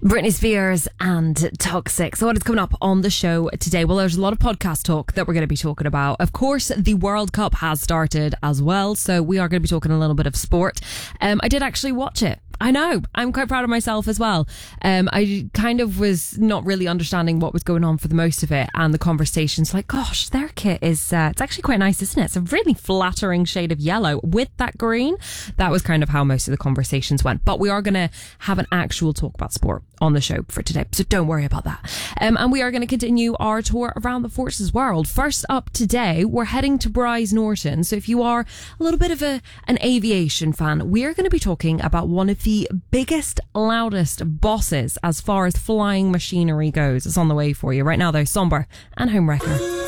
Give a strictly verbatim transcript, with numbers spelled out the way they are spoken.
Britney Spears and Toxic. So what is coming up on the show today? Well, there's a lot of podcast talk that we're going to be talking about. Of course, the World Cup has started as well, so we are going to be talking a little bit of sport. Um, I did actually watch it. I know. I'm quite proud of myself as well. Um, I kind of was not really understanding what was going on for the most of it, and the conversations like, gosh, their kit is, uh, it's actually quite nice, isn't it? It's a really flattering shade of yellow with that green. That was kind of how most of the conversations went. But we are going to have an actual talk about sport on the show for today, so don't worry about that. Um, and we are going to continue our tour around the Forces world. First up today, we're heading to Brize Norton. So if you are a little bit of a an aviation fan, we are going to be talking about one of the biggest, loudest bosses as far as flying machinery goes. It's on the way for you right now, though. Somber and Homewrecker.